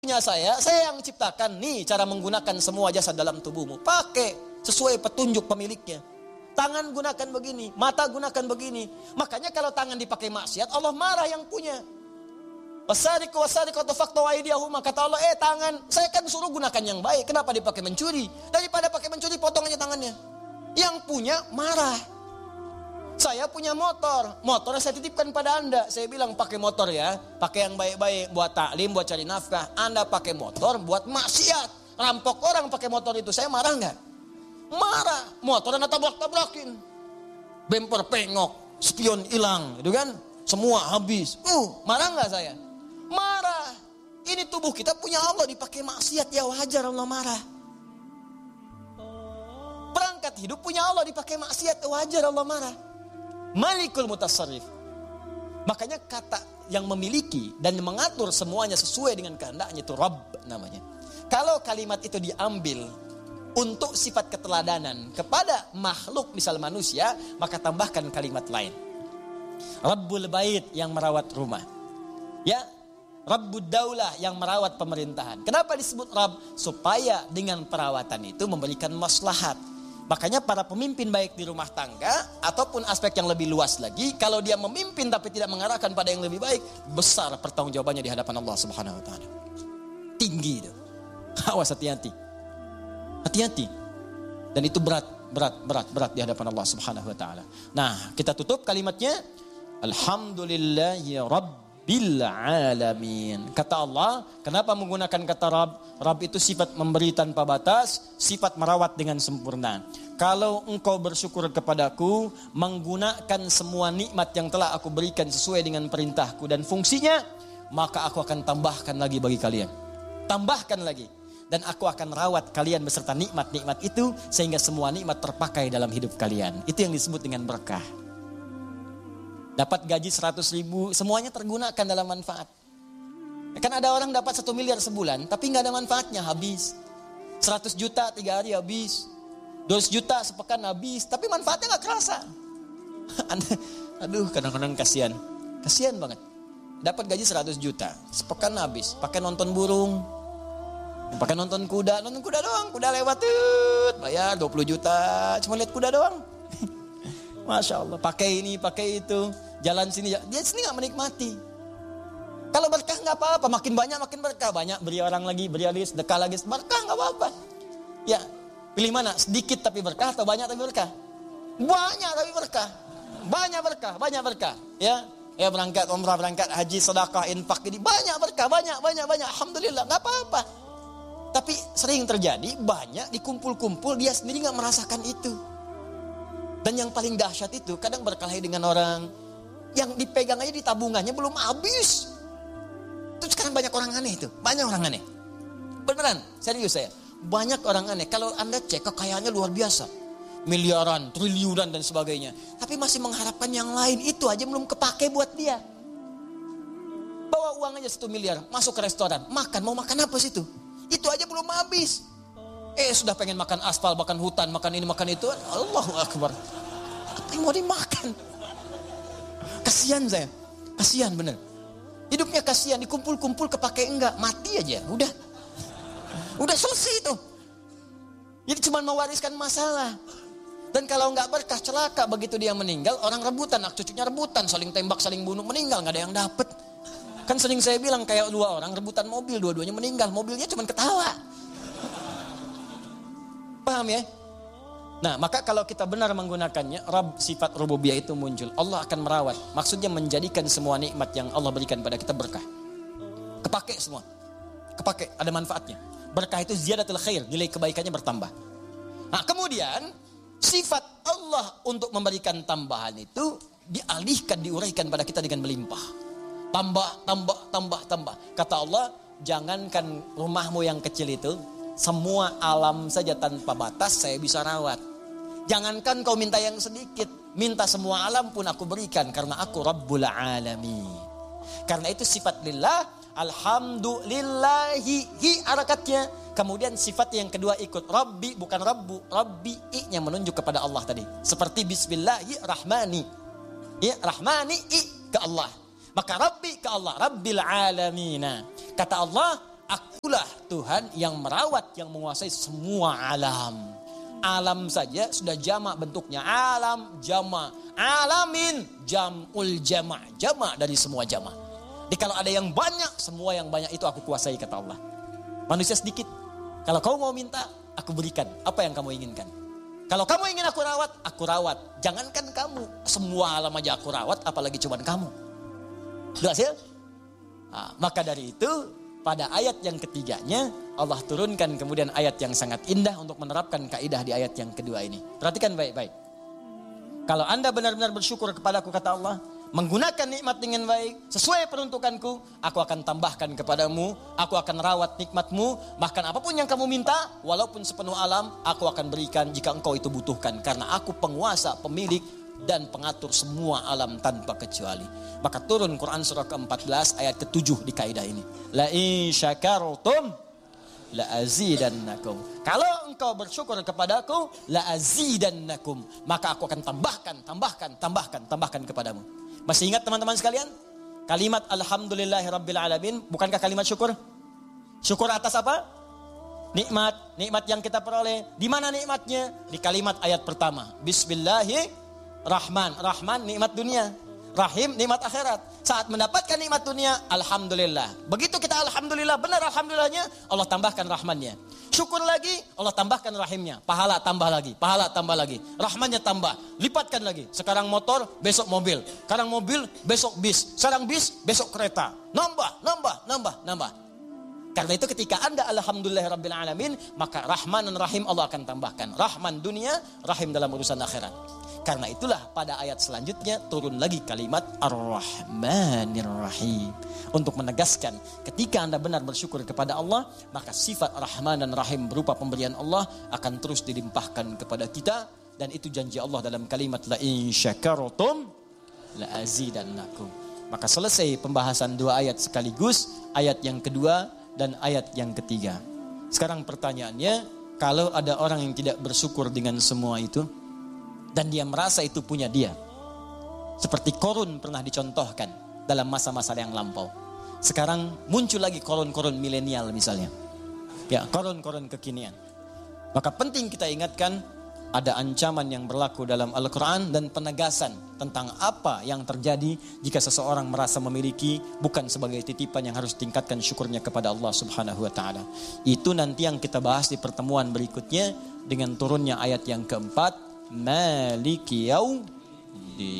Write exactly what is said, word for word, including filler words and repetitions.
punya saya, saya yang ciptakan. Nih cara menggunakan semua jasad dalam tubuhmu. Pakai sesuai petunjuk pemiliknya. Tangan gunakan begini, mata gunakan begini. Makanya kalau tangan dipakai maksiat, Allah marah yang punya. Wasariqu wasariqatu faqtu aydiyahuma, kata Allah, eh tangan, saya kan suruh gunakan yang baik. Kenapa dipakai mencuri? Daripada pakai mencuri, potong aja tangannya. Yang punya marah. Saya punya motor, motor saya titipkan pada Anda. Saya bilang pakai motor ya, pakai yang baik-baik buat taklim, buat cari nafkah. Anda pakai motor buat maksiat, rampok orang pakai motor itu. Saya marah nggak? Marah. Motor Anda tabrak-tabrakin, bemper pengok, spion hilang, gitu kan? Semua habis. Uh, marah nggak saya? Marah. Ini tubuh kita punya Allah, dipakai maksiat, ya wajar Allah marah. Perangkat hidup punya Allah, dipakai maksiat, wajar Allah marah. Malikul Mutasarrif. Makanya kata yang memiliki dan mengatur semuanya sesuai dengan kehendaknya itu Rabb namanya. Kalau kalimat itu diambil untuk sifat keteladanan kepada makhluk misal manusia, maka tambahkan kalimat lain. Rabbul Bait yang merawat rumah. Ya, Rabbud Daulah yang merawat pemerintahan. Kenapa disebut Rabb? Supaya dengan perawatan itu memberikan maslahat. Makanya para pemimpin baik di rumah tangga ataupun aspek yang lebih luas lagi, kalau dia memimpin tapi tidak mengarahkan pada yang lebih baik, besar pertanggungjawabannya di hadapan Allah Subhanahu wa taala. Tinggi itu. Awas, hati-hati. Hati-hati. Dan itu berat, berat, berat, berat di hadapan Allah Subhanahu wa taala. Nah, kita tutup kalimatnya, Alhamdulillahi Rabbil Alamin. Kata Allah, kenapa menggunakan kata Rabb? Rabb itu sifat memberi tanpa batas, sifat merawat dengan sempurna. Kalau engkau bersyukur kepadaku, menggunakan semua nikmat yang telah aku berikan sesuai dengan perintahku dan fungsinya, maka aku akan tambahkan lagi bagi kalian. Tambahkan lagi. Dan aku akan rawat kalian beserta nikmat-nikmat itu, sehingga semua nikmat terpakai dalam hidup kalian. Itu yang disebut dengan berkah. Dapat gaji seratus ribu, semuanya tergunakan dalam manfaat. Kan ada orang dapat satu miliar sebulan, tapi gak ada manfaatnya, habis. seratus juta tiga hari habis. dua ratus juta sepekan habis, tapi manfaatnya gak kerasa. Aduh, kadang-kadang kasihan. Kasihan banget. Dapat gaji seratus juta, sepekan habis. Pakai nonton burung, pakai nonton kuda. Nonton kuda doang, kuda lewat tuh, bayar dua puluh juta, cuma lihat kuda doang. Masya Allah, pakai ini, pakai itu, jalan sini, dia sini gak menikmati. Kalau berkah gak apa-apa, makin banyak makin berkah. Banyak beri orang lagi, beri lagi, sedekah lagi, berkah gak apa-apa. Ya, pilih mana? Sedikit tapi berkah atau banyak tapi berkah? Banyak tapi berkah. Banyak berkah, banyak berkah. Ya, ya berangkat umrah, berangkat haji, sedekah, infak, ini banyak berkah, banyak, banyak, banyak. Alhamdulillah, gak apa-apa. Tapi sering terjadi, banyak dikumpul-kumpul, dia sendiri gak merasakan itu. Dan yang paling dahsyat itu, kadang berkelahi dengan orang yang dipegang aja di tabungannya belum habis. Itu sekarang banyak orang aneh itu. Banyak orang aneh. Beneran, serius saya. Banyak orang aneh. Kalau Anda cek, kekayaannya luar biasa. Miliaran, triliunan dan sebagainya. Tapi masih mengharapkan yang lain. Itu aja belum kepake buat dia. Bawa uang aja satu miliar, masuk ke restoran. Makan, mau makan apa situ? Itu aja belum habis. Eh sudah pengen makan aspal, makan hutan, makan ini, makan itu. Allahu Akbar. Apa yang mau dimakan? Kasihan saya. Kasihan bener. Hidupnya kasihan, dikumpul-kumpul kepake enggak, mati aja, udah. Udah selesai itu. Jadi cuma mewariskan masalah. Dan kalau enggak berkah, celaka begitu dia meninggal, orang rebutan, anak cucunya rebutan, saling tembak, saling bunuh, meninggal, enggak ada yang dapet. Kan sering saya bilang kayak dua orang rebutan mobil, dua-duanya meninggal, mobilnya cuma ketawa. Paham ya? Nah, maka kalau kita benar menggunakannya, Rabb, sifat rububiyah itu muncul. Allah akan merawat. Maksudnya menjadikan semua nikmat yang Allah berikan pada kita berkah. Kepake semua. Kepake, ada manfaatnya. Berkah itu ziyadatul khair, nilai kebaikannya bertambah. Nah, kemudian sifat Allah untuk memberikan tambahan itu dialihkan, diuraikan pada kita dengan melimpah. Tambah, tambah, tambah, tambah. Kata Allah, jangankan rumahmu yang kecil itu, semua alam saja tanpa batas saya bisa rawat. Jangankan kau minta yang sedikit, minta semua alam pun aku berikan karena aku Rabbul Alamin. Karena itu sifat lillah, alhamdulillahi, hi harakatnya. Kemudian sifat yang kedua ikut Rabbi, bukan Rabbu, Rabbi i-nya menunjuk kepada Allah tadi. Seperti Bismillahirrahmani. Ya, Rahmani i ke Allah. Maka Rabbi ke Allah, Rabbil Alamina. Kata Allah, akulah Tuhan yang merawat, yang menguasai semua alam. Alam saja sudah jamak bentuknya. Alam, jamak. Alamin, jam'ul jamak. Jamak dari semua jamak. Jadi kalau ada yang banyak, semua yang banyak itu aku kuasai, kata Allah. Manusia sedikit. Kalau kau mau minta, aku berikan. Apa yang kamu inginkan? Kalau kamu ingin aku rawat, aku rawat. Jangankan kamu, semua alam aja aku rawat, apalagi cuman kamu. Jelas ya? Nah, maka dari itu, pada ayat yang ketiganya, Allah turunkan kemudian ayat yang sangat indah untuk menerapkan kaidah di ayat yang kedua ini. Perhatikan baik-baik. Kalau Anda benar-benar bersyukur kepadaku, kata Allah, menggunakan nikmat dengan baik, sesuai peruntukanku, aku akan tambahkan kepadamu, aku akan rawat nikmatmu, bahkan apapun yang kamu minta, walaupun sepenuh alam, aku akan berikan jika engkau itu butuhkan. Karena aku penguasa, pemilik, dan pengatur semua alam tanpa kecuali. Maka turun Quran surah keempat belas ayat ketujuh di kaidah ini. La in syakartum la azidannakum. Kalau engkau bersyukur kepadaku, la azidannakum, maka aku akan tambahkan, tambahkan, tambahkan, tambahkan kepadamu. Masih ingat teman-teman sekalian? Kalimat alhamdulillahirabbil alamin, bukankah kalimat syukur? Syukur atas apa? Nikmat, nikmat yang kita peroleh. Di mana nikmatnya? Di kalimat ayat pertama. Bismillahirrahmanirrahim. Rahman, Rahman nikmat dunia, Rahim nikmat akhirat. Saat mendapatkan nikmat dunia, alhamdulillah. Begitu kita alhamdulillah, benar alhamdulillahnya, Allah tambahkan rahmannya. Syukur lagi, Allah tambahkan rahimnya. Pahala tambah lagi, pahala tambah lagi. Rahmannya tambah, lipatkan lagi. Sekarang motor, besok mobil. Sekarang mobil, besok bis. Sekarang bis, besok kereta. Nambah, nambah, nambah, nambah. Karena itu ketika Anda alhamdulillahirabbil alamin, maka Rahman dan Rahim Allah akan tambahkan. Rahman dunia, Rahim dalam urusan akhirat. Karena itulah pada ayat selanjutnya turun lagi kalimat Ar-Rahmanir Rahim. Untuk menegaskan ketika Anda benar bersyukur kepada Allah, maka sifat Rahman dan Rahim berupa pemberian Allah akan terus dilimpahkan kepada kita. Dan itu janji Allah dalam kalimat La in syakartum la azidannakum. Maka selesai pembahasan dua ayat sekaligus, ayat yang kedua dan ayat yang ketiga. Sekarang pertanyaannya, kalau ada orang yang tidak bersyukur dengan semua itu, dan dia merasa itu punya dia. Seperti Korun pernah dicontohkan dalam masa-masa yang lampau. Sekarang muncul lagi korun-korun milenial misalnya. Ya, korun-korun kekinian. Maka penting kita ingatkan, ada ancaman yang berlaku dalam Al-Quran dan penegasan tentang apa yang terjadi jika seseorang merasa memiliki bukan sebagai titipan yang harus tingkatkan syukurnya kepada Allah Subhanahu wa taala. Itu nanti yang kita bahas di pertemuan berikutnya dengan turunnya ayat yang keempat, Maliki Yaumid.